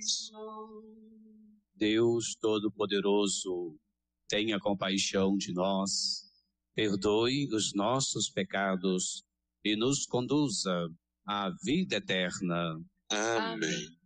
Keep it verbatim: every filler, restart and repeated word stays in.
Deus Todo-Poderoso, tenha compaixão de nós, perdoe os nossos pecados e nos conduza à vida eterna. Amém.